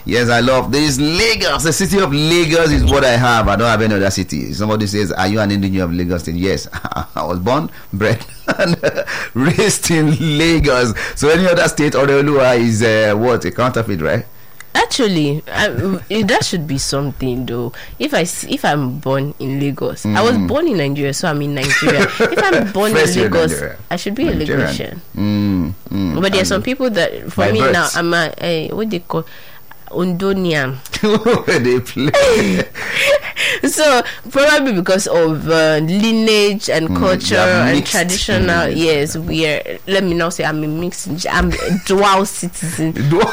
Yes, I love this. Lagos, the city of Lagos is what I have. I don't have any other city. Somebody says, are you an indigenous of Lagos State? Yes, I was born, bred, and raised in Lagos. So any other state, Oreolua is what? A counterfeit, right? Actually, that should be something though. If I'm born in Lagos, I was born in Nigeria, so I'm in Nigeria. If I'm born in Lagos, I should be a Lagosian. But there are some people that, for me now, I'm a what they call Ondonian. They play. So probably because of lineage and culture and traditional, yes, we are. Let me now say I'm a mixed. I'm a dual citizen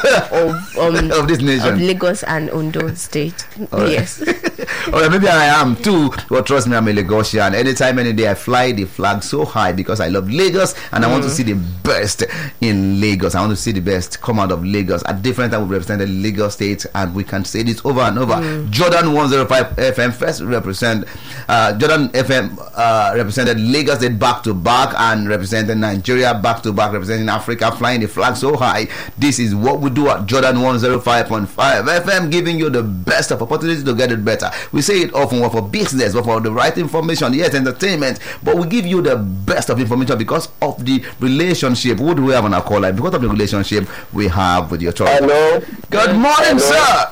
of this nation, of Lagos and Ondo State. Yes. Or maybe I am too. Well, trust me, I'm a Lagosian. Anytime, any day, I fly the flag so high because I love Lagos and I want to see the best in Lagos. I want to see the best come out of Lagos. At different times, we represented Lagos State, and we can say this over and over. Jordan 105 FM first represent Jordan FM represented Lagos State back to back and represented Nigeria back to back, representing Africa, flying the flag so high. This is what we do at Jordan 105.5 FM, giving you the best of opportunities to get it better. We say it often, for business, but for the right information, yes, entertainment, but we give you the best of information because of the relationship. What do we have on our call line? Because of the relationship we have with your child. Hello. Good morning, sir.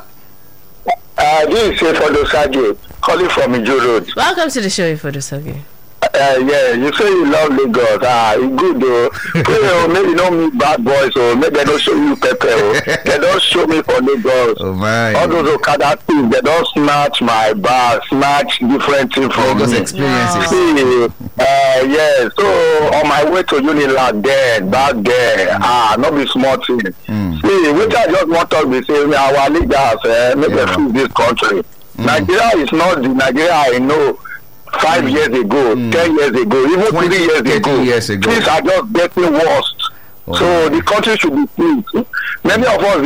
This is Ifodosage, calling from Ijo Road. Welcome to the show, Ifodosage. Yeah, you say you love Lagos. It's good though. Maybe you know me bad boys, or maybe they don't show you pepper. They don't show me for Lagos. Oh my! All those Okada things, they don't snatch my bar, snatch different things from Lagos me. experiences. See, yeah. So on my way to Unilag then, back there, not be small thing. See, which I just want to be saying, our leaders, make them feel this country. Nigeria is not the Nigeria I know. 5 years ago, 10 years ago, even 3 years ago, things are just getting worse. So the country should be pleased. Many of us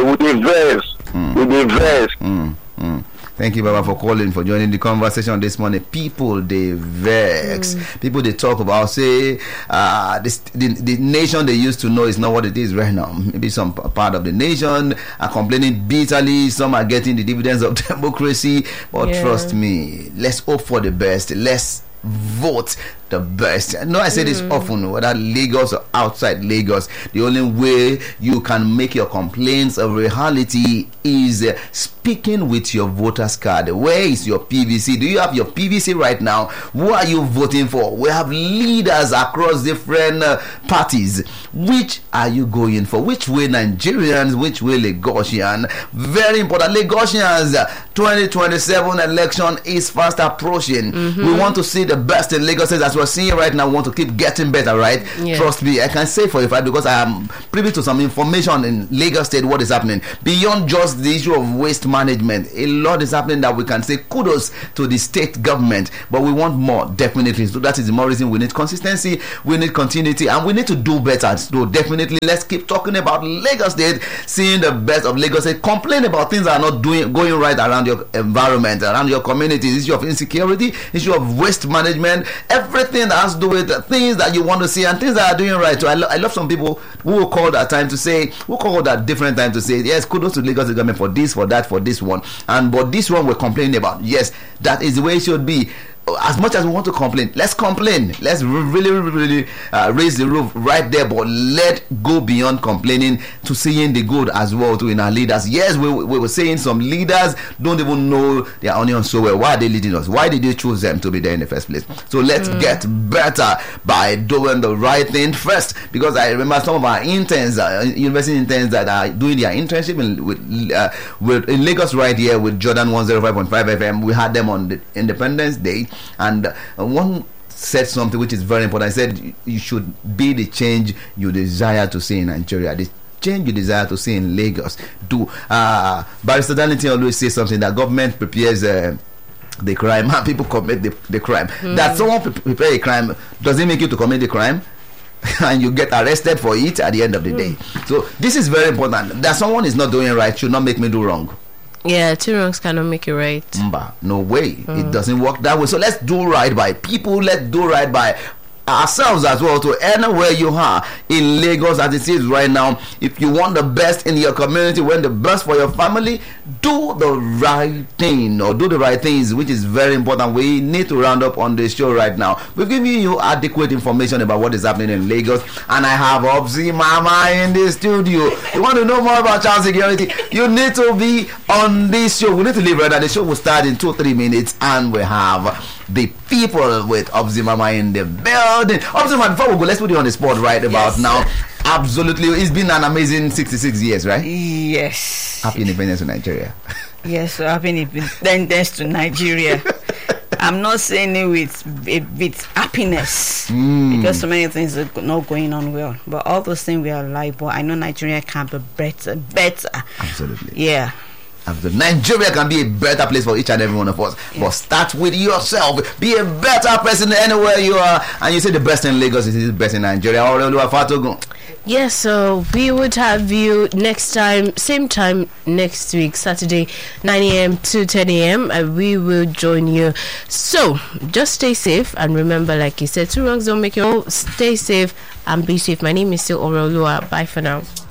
with the verse. Thank you, Baba, for calling, for joining the conversation this morning. People, they vex. People, they talk about, say, the nation they used to know is not what it is right now. Maybe some part of the nation are complaining bitterly. Some are getting the dividends of democracy. But trust me, let's hope for the best. Let's vote the best. I know I say this often, whether Lagos or outside Lagos, the only way you can make your complaints a reality is speaking with your voter's card. Where is your PVC? Do you have your PVC right now? Who are you voting for? We have leaders across different parties. Which are you going for? Which way Nigerians? Which way Lagosian? Very important. Lagosians, 2027 election is fast approaching. We want to see the best in Lagos. As we're seeing right now, we want to keep getting better, right? Trust me, I can say for a fact because I am privy to some information in Lagos State what is happening. Beyond just the issue of waste management, a lot is happening that we can say kudos to the state government, but we want more, definitely. So that is the more reason we need consistency, we need continuity, and we need to do better. So definitely let's keep talking about Lagos State, seeing the best of Lagos State, complain about things that are not going right around your environment, around your community, issue of insecurity, issue of waste management, everything that has to do with the things that you want to see and things that are doing right. So I love some people who will call that time to say, who call that different time to say, yes, kudos to Lagos government for this, for that, for this one, and but this one we're complaining about. Yes, that is the way it should be. As much as we want to complain, let's complain. Let's really raise the roof right there, but let go beyond complaining to seeing the good as well to in our leaders. Yes, we were saying some leaders don't even know their onions so well. Why are they leading us? Why did they choose them to be there in the first place? So let's get better by doing the right thing first, because I remember some of our interns, university interns that are doing their internship in Lagos right here with Jordan 105.5 FM. We had them on the Independence Day. And one said something which is very important. I said you should be the change you desire to see in Nigeria, the change you desire to see in Lagos. Barrister Darlington always says something, that government prepares the crime and people commit the crime. That someone prepare a crime, does it make you to commit the crime? And you get arrested for it at the end of the day. So this is very important. That someone is not doing right should not make me do wrong. Yeah, two wrongs cannot make it right. No way. It doesn't work that way. So let's do right by people. Let's do right by ourselves as well to anywhere you are in Lagos as it is right now. If you want the best in your community, want the best for your family, do the right thing, or do the right things, which is very important. We need to round up on the show right now. We're giving you adequate information about what is happening in Lagos, and I have Obzi Mama in the studio. You want to know more about child security? You need to be on this show. We need to leave right now. The show will start in 2-3 minutes, and we have the people with Obzi Mama in the building. Obzi Mama, before we go, let's put you on the spot right about now. Absolutely, it's been an amazing 66 years, right? Yes. Happy independence to Nigeria. Yes, so happy independence to Nigeria. I'm not saying it with happiness because so many things are not going on well. But all those things we are alive. But I know Nigeria can be better. Absolutely. Yeah. Nigeria can be a better place for each and every one of us. Yes. But start with yourself. Be a better person anywhere you are. And you say the best in Lagos is the best in Nigeria. Yes, so we would have you next time, same time next week, Saturday, 9 a.m. to 10 a.m. And we will join you. So just stay safe. And remember, like you said, 2 wrongs don't make you wrong. Stay safe and be safe. My name is still Orolua. Bye for now.